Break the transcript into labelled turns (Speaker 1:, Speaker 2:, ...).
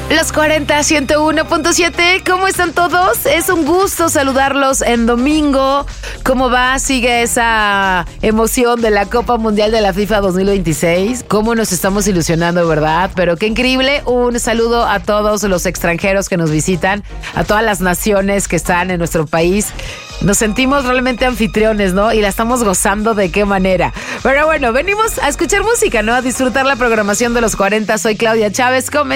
Speaker 1: Los 40 101.7, ¿cómo están todos? Es un gusto saludarlos en domingo. ¿Cómo va? Sigue esa emoción de la Copa Mundial de la FIFA 2026. ¿Cómo nos estamos ilusionando, verdad? Pero qué increíble. Un saludo a todos los extranjeros que nos visitan, a todas las naciones que están en nuestro país. Nos sentimos realmente anfitriones, ¿no? Y la estamos gozando de qué manera. Pero bueno, venimos a escuchar música, ¿no? A disfrutar la programación de los 40. Soy Claudia Chávez.